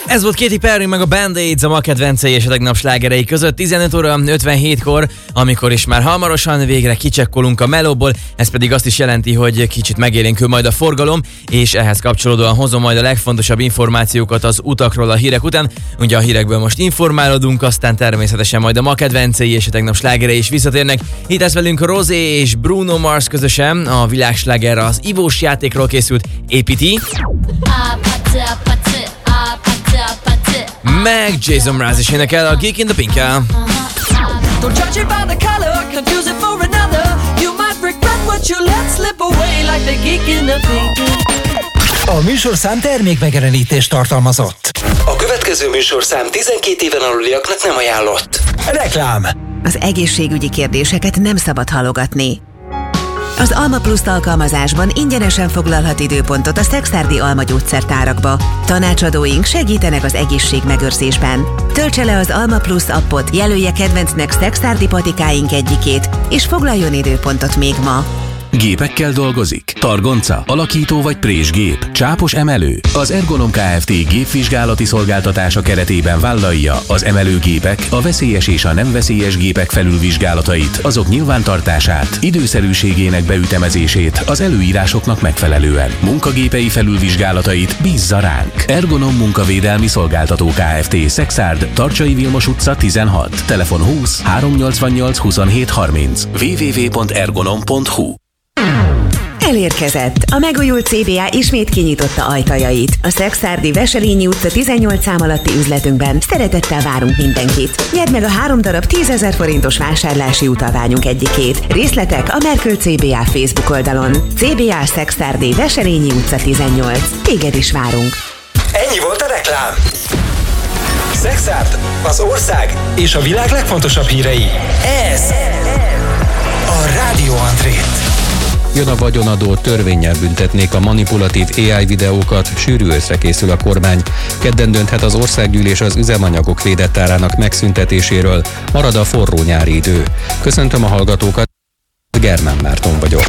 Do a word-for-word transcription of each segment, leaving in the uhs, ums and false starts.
Ez volt Katy Perry meg a Band-Aids a ma kedvencei és a tegnap slágerei között tizenöt óra ötvenhétkor, amikor is már hamarosan végre kicsekkolunk a melóból, ez pedig azt is jelenti, hogy kicsit megélénkül majd a forgalom, és ehhez kapcsolódóan hozom majd a legfontosabb információkat az utakról a hírek után. Ugye a hírekből most informálódunk, aztán természetesen majd a ma kedvencei és a tegnap slágerei is visszatérnek. Itt lesz velünk Rosé és Bruno Mars közösen, a világsláger az ivós játékról készült á pé té. Meg Jason Mraz is énekel a Geek in the Pink-kel. A műsorszám termékmegjelenítést tartalmazott. A következő műsorszám tizenkét éven aluliaknak nem ajánlott. Reklám. Az egészségügyi kérdéseket nem szabad halogatni. Az Alma Plus alkalmazásban ingyenesen foglalhat időpontot a Szekszárdi Alma gyógyszertárakba. Tanácsadóink segítenek az egészségmegőrzésben. Töltse le az Alma Plus appot, jelölje kedvencnek Szekszárdi patikáink egyikét, és foglaljon időpontot még ma. Gépekkel dolgozik? Targonca, alakító vagy présgép, csápos emelő? Az Ergonom Kft. Gépvizsgálati szolgáltatása keretében vállalja az emelőgépek, a veszélyes és a nem veszélyes gépek felülvizsgálatait, azok nyilvántartását, időszerűségének beütemezését az előírásoknak megfelelően. Munkagépei felülvizsgálatait bízza ránk. Ergonom Munkavédelmi Szolgáltató Kft. Szekszárd, Tarcsai Vilmos utca tizenhat, telefon húsz háromnyolcvannyolc huszonhét harminc, double-u double-u double-u pont ergonom pont hu. Elérkezett! A megújult cé bé á ismét kinyitotta ajtajait. A Szekszárdi Veselényi utca tizennyolc szám alatti üzletünkben szeretettel várunk mindenkit. Nyerd meg a három darab tízezer forintos vásárlási utalványunk egyikét. Részletek a Merkül cé bé á Facebook oldalon. cé bé á Szekszárdi Veselényi utca tizennyolc. Téged is várunk! Ennyi volt a reklám. Szekszárd, az ország és a világ legfontosabb hírei. Ez a Rádió André. Jön a vagyonadó, törvénnyel büntetnék a manipulatív á i videókat, sűrű összre készül a kormány. Kedden dönthet az országgyűlés az üzemanyagok védett árának megszüntetéséről, marad a forró nyári idő. Köszöntöm a hallgatókat, Germán Márton vagyok.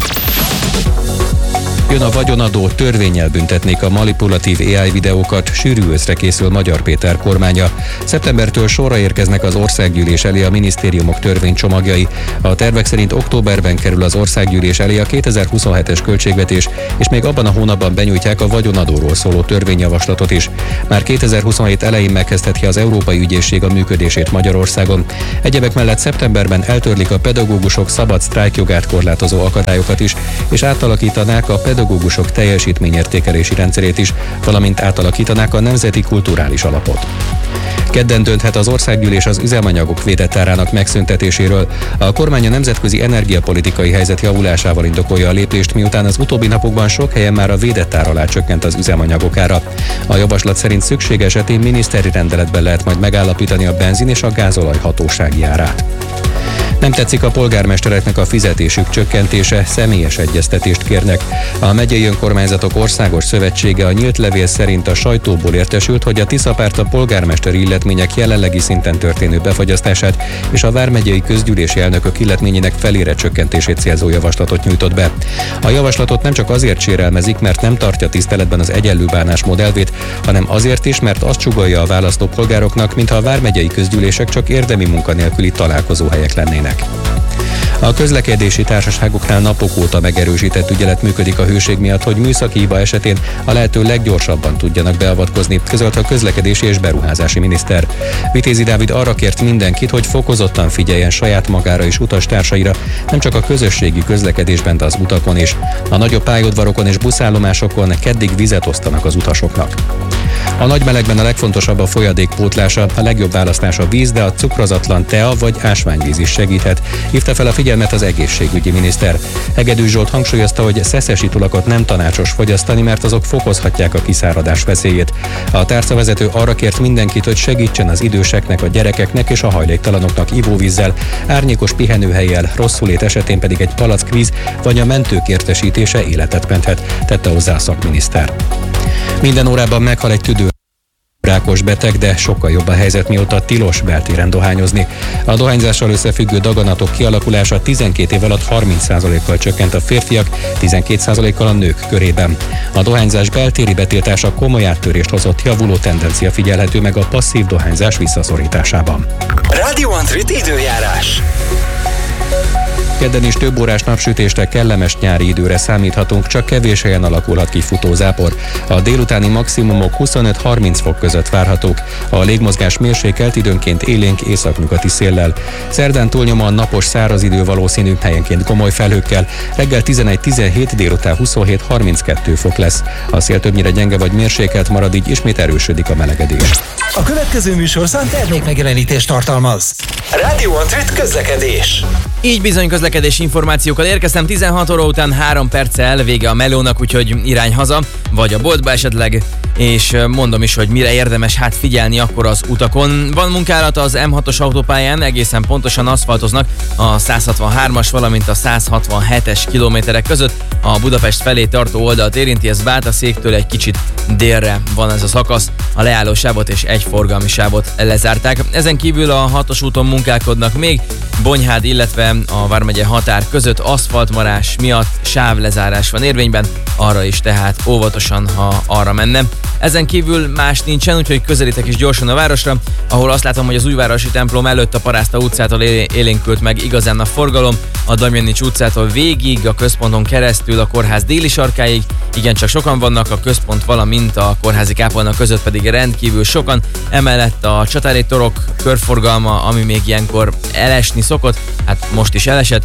Jön a vagyonadó, törvénnyel büntetnék a manipulatív á i videókat, sűrű összre készül Magyar Péter kormánya. Szeptembertől sorra érkeznek az országgyűlés elé a minisztériumok törvénycsomagjai. A tervek szerint októberben kerül az országgyűlés elé a kétezer-huszonhetes költségvetés, és még abban a hónapban benyújtják a vagyonadóról szóló törvényjavaslatot is. Már kétezer-huszonhét elején megkezdheti az Európai Ügyészség a működését Magyarországon. Egyebek mellett szeptemberben eltörlik a pedagógusok szabad sztrájkjogát korlátozó akadályokat is, és átalakítanák a pedagógusok teljesítményértékelési rendszerét is, valamint átalakítanák a Nemzeti Kulturális Alapot. Kedden dönthet az országgyűlés az üzemanyagok védett árának megszüntetéséről. A kormány a nemzetközi energiapolitikai helyzet javulásával indokolja a lépést, miután az utóbbi napokban sok helyen már a védett ár alá csökkent az üzemanyagok ára. A javaslat szerint szükség esetén miniszteri rendeletben lehet majd megállapítani a benzin és a gázolaj hatósági árát. Nem tetszik a polgármestereknek a fizetésük csökkentése, személyes egyeztetést kérnek. A megyei önkormányzatok országos szövetsége a nyílt levél szerint a sajtóból értesült, hogy a Tiszapárt a polgármesteri illetmények jelenlegi szinten történő befagyasztását és a vármegyei közgyűlési elnökök illetményének felére csökkentését célzó javaslatot nyújtott be. A javaslatot nem csak azért sérelmezik, mert nem tartja tiszteletben az egyenlő bánásmód elvét, hanem azért is, mert azt sugallja a választópolgároknak, mintha a vármegyei közgyűlések csak érdemi munkanélküli találkozóhelyek lennének. A közlekedési társaságoknál napok óta megerősített ügyelet működik a hőség miatt, hogy műszaki hiba esetén a lehető leggyorsabban tudjanak beavatkozni, közölte a közlekedési és beruházási miniszter. Vitézi Dávid arra kért mindenkit, hogy fokozottan figyeljen saját magára és utastársaira, nem csak a közösségi közlekedésben, de az utakon is. A nagyobb pályaudvarokon és buszállomásokon keddig vizet osztanak az utasoknak. A nagy melegben a legfontosabb a folyadék pótlása, a legjobb választás a víz, de a cukrozatlan tea vagy ásványvíz is segíthet, hívta fel a figyelmet az egészségügyi miniszter. Hegedűs Zsolt hangsúlyozta, hogy szeszes italokat nem tanácsos fogyasztani, mert azok fokozhatják a kiszáradás veszélyét. A tárcavezető arra kért mindenkit, hogy segítsen az időseknek, a gyerekeknek és a hajléktalanoknak ivóvízzel, árnyékos pihenőhellyel, rosszulét esetén pedig egy palack víz vagy a mentők értesítése életet menthet, tette hozzá a szakminiszter. Minden órában meghal egy tüdő rákos beteg, de sokkal jobb a helyzet, mióta tilos beltéren dohányozni. A dohányzással összefüggő daganatok kialakulása tizenkét év alatt harminc százalékkal csökkent a férfiak, tizenkét százalékkal a nők körében. A dohányzás beltéri betiltása komoly áttörést hozott, javuló tendencia figyelhető meg a passzív dohányzás visszaszorításában. Radio Antrit időjárás. Kedden is több órás napsütésre, kellemes nyári időre számíthatunk, csak kevés helyen alakulhat ki futózápor. A délutáni maximumok huszonöt-harminc fok között várhatók. A légmozgás mérsékelt, időnként élénk északnyugati széllel. Szerdán túlnyomóan napos száraz idő valószínű, helyenként gomoly felhőkkel. Reggel tizenegy-tizenhét, délután huszonhét-harminckettő fok lesz. A szél többnyire gyenge vagy mérsékelt marad, így ismét erősödik a melegedés. A következő műsorszám termékmegjelenítést tartalmaz. Radio Antrit közlekedés. Így bizony közlekedési információkkal érkeztem, tizenhat óra után három perccel vége a melónak, úgyhogy irány haza, vagy a boltba esetleg, és mondom is, hogy mire érdemes hát figyelni akkor az utakon. Van munkálat az em hatos autópályán, egészen pontosan aszfaltoznak a száz hatvanhármas, valamint a száz hatvanhetes kilométerek között. A Budapest felé tartó oldalt érinti, ez Bátaszéktől egy kicsit délre van ez a szakasz. A leálló sávot és egy forgalmi sávot lezárták. Ezen kívül a hatos úton munkálkodnak még, Bonyhád, illetve a Vármegye határ között aszfaltmarás miatt sávlezárás van érvényben, arra is tehát óvatosan, ha arra menne. Ezen kívül más nincsen, úgyhogy közelítek is gyorsan a városra, ahol azt látom, hogy az Újvárosi templom előtt a Parázta utcától élénkült meg igazán a forgalom, a Damjanics utcától végig, a központon keresztül a kórház déli sarkáig, igencsak sokan vannak, a központ valamint a kórházi kápolna között pedig rendkívül sokan, emellett a Csatári torok körforgalma, ami még ilyenkor elesni szokott, hát most is elesett,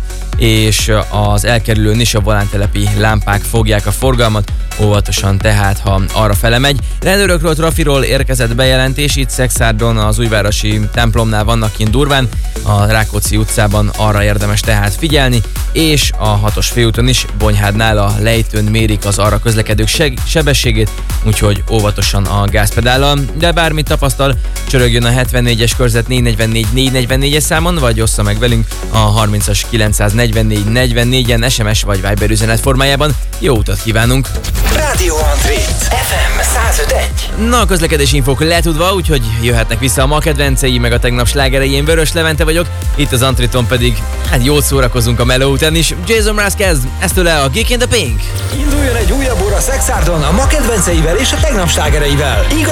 és az elkerülő Nisa volántelepi lámpák fogják a forgalmat, óvatosan tehát, ha arra fele megy. Rendőrökről, trafiról érkezett bejelentés, itt Szekszárdon az Újvárosi templomnál vannak kint durván, a Rákóczi utcában arra érdemes tehát figyelni, és a hatos főúton is, Bonyhádnál a lejtőn mérik az arra közlekedők sebességét, úgyhogy óvatosan a gázpedállal, de bármit tapasztal, csörögjön a hetvennégyes körzet négyszáznegyvennégy négyszáznegyvennégyes számon, vagy ossza meg velünk a harmincas kilencszáznegyvennégy negyvennégyen es em es vagy Viber üzenet formájában. Jó utat kívánunk! Radio Antrit ef em száz öt egy. Na, a közlekedési infók letudva, úgyhogy jöhetnek vissza a ma kedvencei, meg a tegnap slágerei. Én Vörös Levente vagyok, itt az Antriton pedig hát jól szórakozunk a meló után is. Jason Mraz kezd, ezt tőle a Geek in the Pink. Induljon egy újabb óra Szekszárdon a ma kedvenceivel és a tegnap slágereivel. Igaz